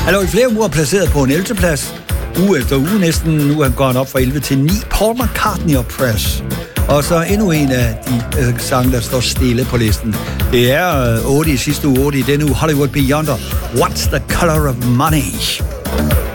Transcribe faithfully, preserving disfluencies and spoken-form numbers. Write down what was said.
Han lå i flere uger placeret på en ellevte plads. Uge efter uge næsten. Nu er han gået op fra elleve til ni. Paul McCartney og Press. Og så endnu en af de øh, sange, der står stille på listen. Det er øh, otte i sidste uge, otte i denne uge. Hollywood Beyonder. What's the Color of Money?